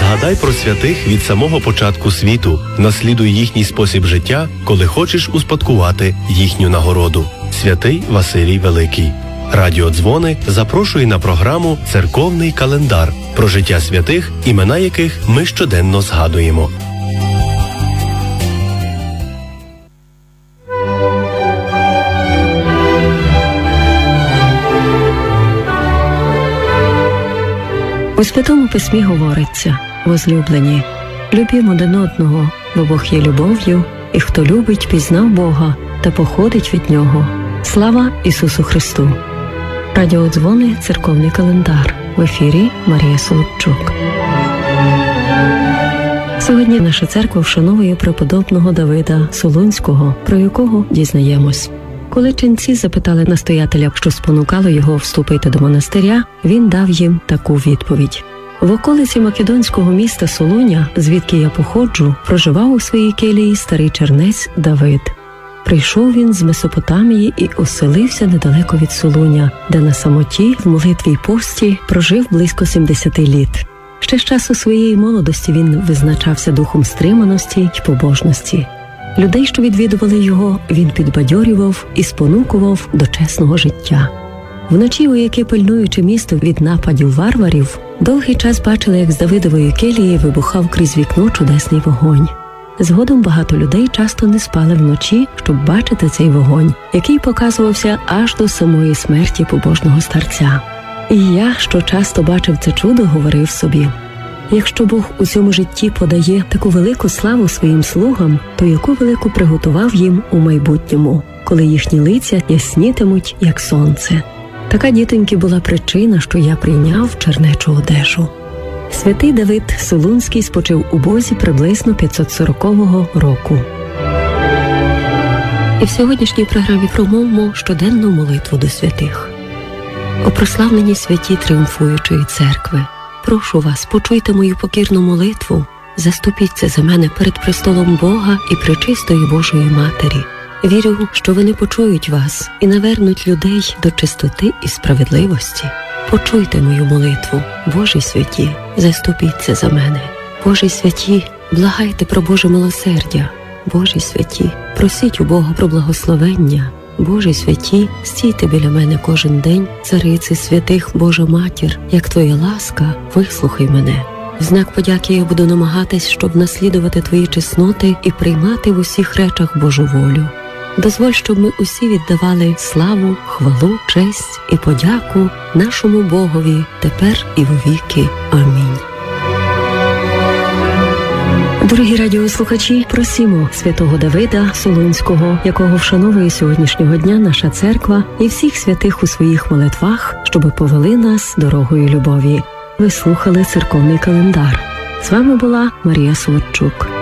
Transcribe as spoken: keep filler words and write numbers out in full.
Згадай про святих від самого початку світу. Наслідуй їхній спосіб життя, коли хочеш успадкувати їхню нагороду. Святий Василій Великий. Радіо Дзвони запрошує на програму «Церковний календар» про життя святих, імена яких ми щоденно згадуємо. У Святому Письмі говориться: «Возлюблені, любімо один одного, бо Бог є любов'ю, і хто любить, пізнав Бога та походить від Нього. Слава Ісусу Христу!» Радіо Дзвони, церковний календар. В ефірі Марія Солодчук. Сьогодні наша церква вшановує преподобного Давида Солунського, про якого дізнаємось. Коли ченці запитали настоятеля, що спонукало його вступити до монастиря, він дав їм таку відповідь. В околиці македонського міста Солуня, звідки я походжу, проживав у своїй келії старий чернець Давид. Прийшов він з Месопотамії і оселився недалеко від Солуня, де на самоті, в молитві й пості прожив близько сімдесят літ. Ще з часу своєї молодості він визначався духом стриманості й побожності. Людей, що відвідували його, він підбадьорював і спонукував до чесного життя. Вночі вояки, пильнуючи місто від нападів варварів, довгий час бачили, як з Давидової келії вибухав крізь вікно чудесний вогонь. Згодом багато людей часто не спали вночі, щоб бачити цей вогонь, який показувався аж до самої смерті побожного старця. І я, що часто бачив це чудо, говорив собі: якщо Бог у цьому житті подає таку велику славу своїм слугам, то яку велику приготував їм у майбутньому, коли їхні лиця яснітимуть, як сонце. Така, дітоньки, була причина, що я прийняв чернечу одежу. Святий Давид Солунський спочив у Бозі приблизно п'ятсот сорокового року. І в сьогоднішній програмі промовимо щоденну молитву до святих. О прославлені святі тріумфуючої церкви, прошу вас, почуйте мою покірну молитву, заступіться за мене перед престолом Бога і пречистої Божої Матері. Вірю, що вони почують вас і навернуть людей до чистоти і справедливості. Почуйте мою молитву, Божі святі, заступіться за мене. Божі святі, благайте про Боже милосердя. Божі святі, просіть у Бога про благословення. Божі святі, стійте біля мене кожен день, цариці святих, Божа Матір, як Твоя ласка, вислухай мене. В знак подяки я буду намагатись, щоб наслідувати Твої чесноти і приймати в усіх речах Божу волю. Дозволь, щоб ми усі віддавали славу, хвалу, честь і подяку нашому Богові тепер і вовіки. Амінь. Дорогі радіослухачі, просимо святого Давида Солунського, якого вшановує сьогоднішнього дня наша церква, і всіх святих у своїх молитвах, щоби повели нас дорогою любові. Ви слухали церковний календар. З вами була Марія Солодчук.